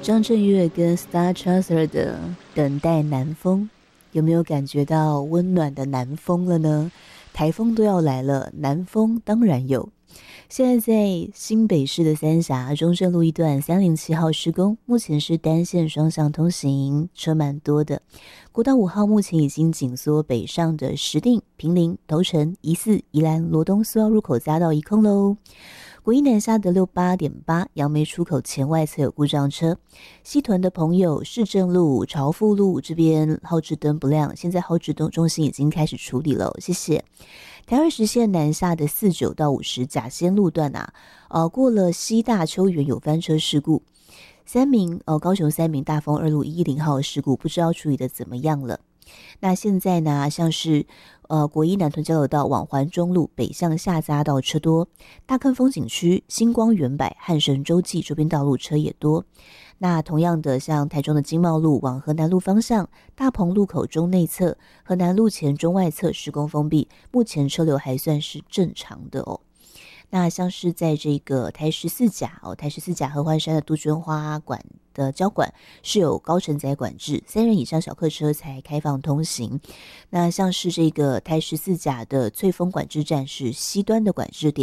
张震岳跟 Star Chaser 的等待南风，有没有感觉到温暖的南风了呢？台风都要来了，南风当然有。现在在新北市的三峡中正路一段307号施工，目前是单线双向通行，车蛮多的。国道5号目前已经紧缩北上的石碇、坪林、头城、宜4、宜兰、罗东4号入口匝道一空喽。国一南下的68.8杨梅出口前外侧有故障车，西屯的朋友市政路、朝富路这边号志灯不亮，现在号志灯中心已经开始处理了，谢谢。台20线南下的49到50甲仙路段过了西大邱园有翻车事故，高雄三民大丰2路110号事故不知道处理的怎么样了。那现在呢，像是国一南屯交流道往环中路北向下匝道车多，大坑风景区、星光远百、汉神洲际周边道路车也多。那同样的，像台中的经贸路往河南路方向，大鹏路口中内侧、河南路前中外侧施工封闭，目前车流还算是正常的哦。那像是在这个台14甲台14甲合欢山的杜鹃花馆的交管是有高承载管制，3人以上小客车才开放通行。那像是这个台14甲的翠峰管制站是西端的管制点。